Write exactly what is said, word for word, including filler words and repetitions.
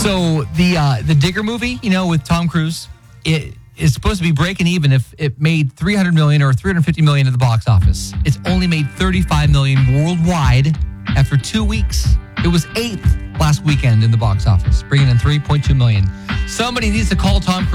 So the uh, the Digger movie, you know, with Tom Cruise, it is supposed to be breaking even if it made three hundred million dollars or three hundred fifty million dollars at the box office. It's only made thirty-five million dollars worldwide after two weeks. It was eighth last weekend in the box office, bringing in three point two million dollars. Somebody needs to call Tom Cruise.